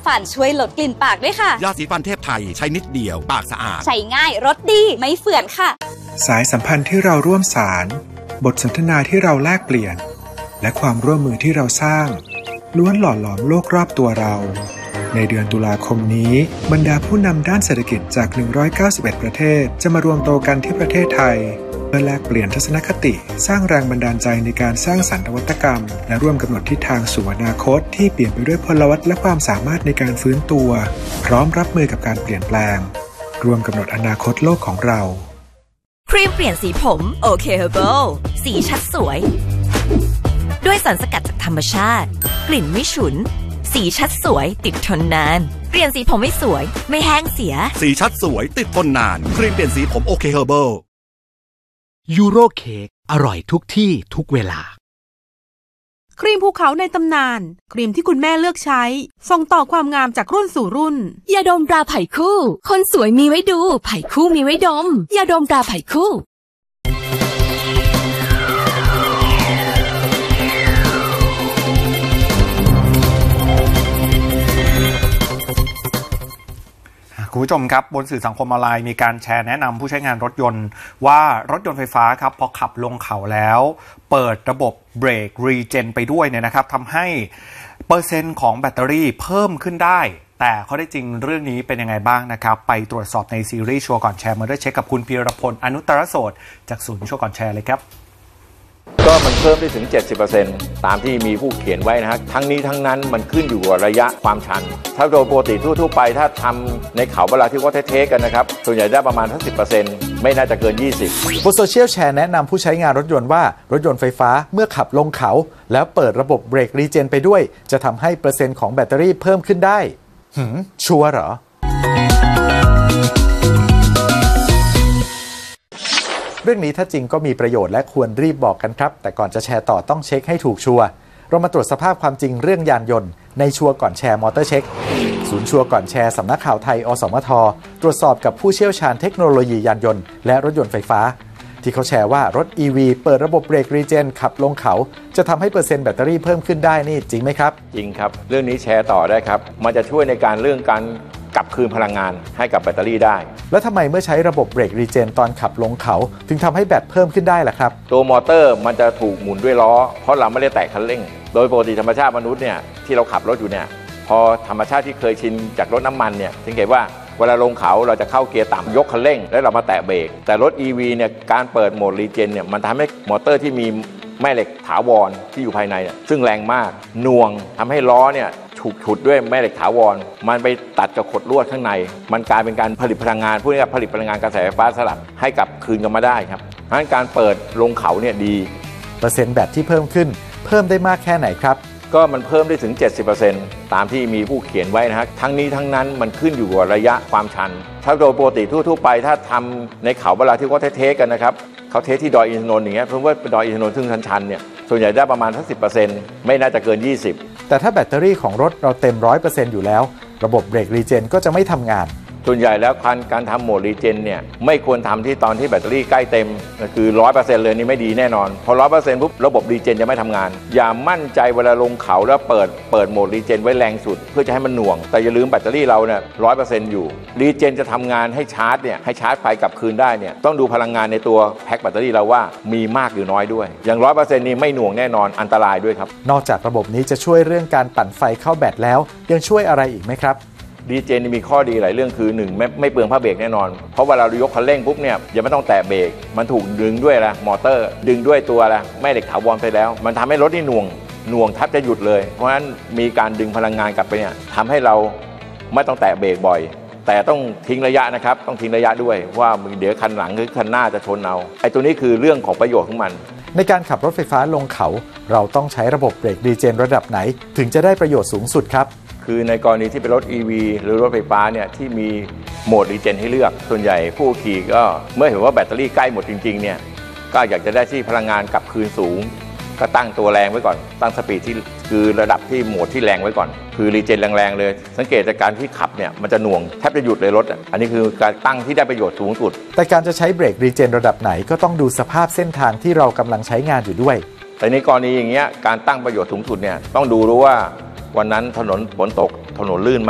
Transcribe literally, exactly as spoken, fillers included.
ฟันช่วยลดกลิ่นปากด้วยค่ะยาสีฟันเทพไทยใช้นิดเดียวปากสะอาดใช้ง่ายรสดีไม่เฟื่อนค่ะสายสัมพันธ์ที่เราร่วมสารบทสนทนาที่เราแลกเปลี่ยนและความร่วมมือที่เราสร้างล้วนหล่อหลอมโลกรอบตัวเราในเดือนตุลาคมนี้บรรดาผู้นำด้านเศรษฐกิจจากหนึ่งร้อยเก้าสิบเอ็ดประเทศจะมารวมตัวกันที่ประเทศไทยเพื่อแลกเปลี่ยนทัศนคติสร้างแรงบันดาลใจในการสร้างสรรค์นวัตกรรมและร่วมกำหนดทิศทางสู่อนาคตที่เปลี่ยนไปด้วยพลวัตและความสามารถในการฟื้นตัวพร้อมรับมือกับการเปลี่ยนแปลงร่วมกำหนดอนาคตโลกของเราครีมเปลี่ยนสีผมโอเคเฮอร์เบิลสีชัดสวยด้วยสารสกัดจากธรรมชาติกลิ่นไม่ฉุนสีชัดสวยติดทนนานเปลี่ยนสีผมไม่สวยไม่แห้งเสียสีชัดสวยติดทนนานครีมเปลี่ยนสีผมโอเคเฮอร์เบิลยูโรเค้กอร่อยทุกที่ทุกเวลาครีมภูเขาในตำนานครีมที่คุณแม่เลือกใช้ส่งต่อความงามจากรุ่นสู่รุ่นยาดมตราไผ่คู่คนสวยมีไว้ดูไผ่คู่มีไว้ดมยาดมตราไผ่คู่คุณผู้ชมครับบนสื่อสังคมออนไลน์มีการแชร์แนะนำผู้ใช้งานรถยนต์ว่ารถยนต์ไฟฟ้าครับพอขับลงเขาแล้วเปิดระบบเบรกรีเจนไปด้วยเนี่ยนะครับทำให้เปอร์เซ็นต์ของแบตเตอรี่เพิ่มขึ้นได้แต่ข้อได้จริงเรื่องนี้เป็นยังไงบ้างนะครับไปตรวจสอบในซีรีส์ชัวร์ก่อนแชร์มาด้วยเช็คกับคุณพีรพลอนุตตรโสดจากศูนย์ชัวร์ก่อนแชร์เลยครับก็มันเพิ่มได้ถึง เจ็ดสิบเปอร์เซ็นต์ ตามที่มีผู้เขียนไว้นะฮะทั้งนี้ทั้งนั้นมันขึ้นอยู่กับระยะความชันถ้าโดยปกติทั่วๆไปถ้าทำในเขาเวลาที่เขาเทสกันนะครับส่วนใหญ่ได้ประมาณทั้ง สิบเปอร์เซ็นต์ ไม่น่าจะเกิน ยี่สิบบนโซเชียลแชร์แนะนำผู้ใช้งานรถยนต์ว่ารถยนต์ไฟฟ้าเมื่อขับลงเขาแล้วเปิดระบบเบรกรีเจนไปด้วยจะทำให้เปอร์เซ็นต์ของแบตเตอรี่เพิ่มขึ้นได้หืมชัวร์เหรอเรื่องนี้ถ้าจริงก็มีประโยชน์และควรรีบบอกกันครับแต่ก่อนจะแชร์ต่อต้องเช็คให้ถูกชัวร์เรามาตรวจสภาพความจริงเรื่องยานยนต์ในชัวร์ก่อนแชร์มอเตอร์เช็คศูนย์ชัวร์ก่อนแชร์สำนักข่าวไทยอสมทตรวจสอบกับผู้เชี่ยวชาญเทคโนโลยียานยนต์และรถยนต์ไฟฟ้าที่เขาแชร์ว่ารถ อี วี เปิดระบบเบรกรีเจนขับลงเขาจะทำให้เปอร์เซ็นต์แบตเตอรี่เพิ่มขึ้นได้นี่จริงไหมครับจริงครับเรื่องนี้แชร์ต่อได้ครับมันจะช่วยในการเรื่องการกลับคืนพลังงานให้กับแบตเตอรี่ได้แล้วทำไมเมื่อใช้ระบบเบรกรีเจนตอนขับลงเขาถึงทำให้แบตเพิ่มขึ้นได้ล่ะครับตัวมอเตอร์มันจะถูกหมุนด้วยล้อเพราะเราไม่ได้แตะคันเร่งโดยปกติธรรมชาติมนุษย์เนี่ยที่เราขับรถอยู่เนี่ยพอธรรมชาติที่เคยชินจากรถน้ำมันเนี่ยสังเกตว่าเวลาลงเขาเราจะเข้าเกียร์ต่ำยกคันเร่งแล้วเรามาแตะเบรกแต่รถ อี วี เนี่ยการเปิดโหมดรีเจนเนี่ยมันทำให้มอเตอร์ที่มีแม่เหล็กถาวรที่อยู่ภายในเนี่ยซึ่งแรงมากหน่วงทำให้ล้อเนี่ยถูกฉุดด้วยแม่เหล็กถาวรมันไปตัดกับขดลวดข้างในมันกลายเป็นการผลิตพลังงานพูดง่ายๆผลิตพลังงานกระแสไฟฟ้าสลับให้กลับคืนกันมาได้ครับเพราะฉะนั้นการเปิดลงเขาเนี่ยดีเปอร์เซ็นต์แบตที่เพิ่มขึ้นเพิ่มได้มากแค่ไหนครับก็มันเพิ่มได้ถึง เจ็ดสิบเปอร์เซ็นต์ ตามที่มีผู้เขียนไว้นะฮะทั้งนี้ทั้งนั้นมันขึ้นอยู่กับระยะความชันถ้าโดยปกติทั่วๆไปถ้าทำในเขาเวลาที่เขาเทสกันนะครับเขาเทสที่ดอยอินทนนท์อย่างเงี้ยเพราะว่าดอยอินทนนท์ซึ่งชันๆเนี่ยส่วนใหญ่ได้ประมาณสัก สิบเปอร์เซ็นต์ ไม่น่าจะเกิน ยี่สิบแต่ถ้าแบตเตอรี่ของรถเราเต็ม ร้อยเปอร์เซ็นต์ อยู่แล้วระบบเบรกรีเจนก็จะไม่ทำงานส่วนใหญ่แล้วการการทำโหมดรีเจนเนี่ยไม่ควรทำที่ตอนที่แบตเตอรี่ใกล้เต็มคือ ร้อยเปอร์เซ็นต์ เลยนี่ไม่ดีแน่นอนพอ ร้อยเปอร์เซ็นต์ ปุ๊บระบบรีเจนจะไม่ทำงานอย่ามั่นใจเวลาลงเขาแล้วเปิดเปิดโหมดรีเจนไว้แรงสุดเพื่อจะให้มันหน่วงแต่อย่าลืมแบตเตอรี่เราเนี่ย ร้อยเปอร์เซ็นต์ อยู่รีเจนจะทำงานให้ชาร์จเนี่ยให้ชาร์จไฟกลับคืนได้เนี่ยต้องดูพลังงานในตัวแพ็คแบตเตอรี่เราว่ามีมากหรือน้อยด้วยอย่าง ร้อยเปอร์เซ็นต์ นี่ไม่หน่วงแน่นอนอันตรายด้วยครับนอกจากระบบนี้จะช่วยเรื่องการปั่นไฟเข้าแบตแล้วยังช่วยอะไรอีกไหมครับรีเจนมีข้อดีหลายเรื่องคือหนึ่งไม่ไม่เปลืองผ้าเบรกแน่นอนเพราะเวลาเรายกคันเร่งปุ๊บเนี่ยยังไม่ต้องแตะเบรกมันถูกดึงด้วยละมอเตอร์ดึงด้วยตัวละแม่เหล็กถาวรไปแล้วมันทำให้รถนี่หน่วงหน่วงแทบจะหยุดเลยเพราะฉะนั้นมีการดึงพลังงานกลับไปเนี่ยทำให้เราไม่ต้องแตะเบรกบ่อยแต่ต้องทิ้งระยะนะครับต้องทิ้งระยะด้วยว่าเดี๋ยวคันหลังหรือคันหน้าจะชนเอาไอ้ตัวนี้คือเรื่องของประโยชน์ของมันในการขับรถไฟฟ้าลงเขาเราต้องใช้ระบบเบรกรีเจนระดับไหนถึงจะได้ประโยชน์สูงสุดครับคือในกรณีที่เป็นรถ อี วี หรือรถไฟฟ้าเนี่ยที่มีโหมดรีเจนให้เลือกส่วนใหญ่ผู้ขี่ก็เมื่อเห็นว่าแบตเตอรี่ใกล้หมดจริงๆเนี่ยก็อยากจะได้ที่พลังงานกลับคืนสูงก็ตั้งตัวแรงไว้ก่อนตั้งสปีดที่คือระดับที่โหมดที่แรงไว้ก่อนคือรีเจนแรงๆเลยสังเกตจากการที่ขับเนี่ยมันจะหน่วงแทบจะหยุดเลยรถอันนี้คือการตั้งที่ได้ประโยชน์สูงสุดแต่การจะใช้เบรกรีเจนระดับไหนก็ต้องดูสภาพเส้นทางที่เรากำลังใช้งานอยู่ด้วยแต่ในกรณีอย่างเงี้ยการตั้งประโยชน์สูงสุดเนี่ยต้องดูรู้ว่าวันนั้นถนนฝนตกถนนลื่นไหม